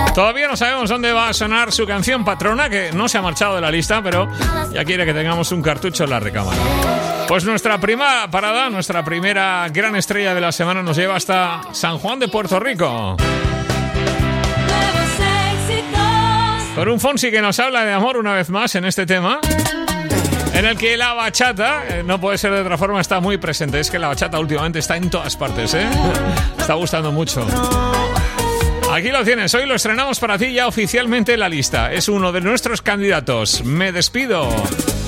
Todavía no sabemos dónde va a sonar su canción Patrona, que no se ha marchado de la lista, pero ya quiere que tengamos un cartucho en la recámara. Pues nuestra primera parada, nuestra primera gran estrella de la semana nos lleva hasta San Juan de Puerto Rico. Con un Fonsi que nos habla de amor una vez más en este tema, en el que la bachata, no puede ser de otra forma, está muy presente. Es que la bachata últimamente está en todas partes, ¿eh? Está gustando mucho. Aquí lo tienes, hoy lo estrenamos para ti ya oficialmente en la lista. Es uno de nuestros candidatos. Me despido.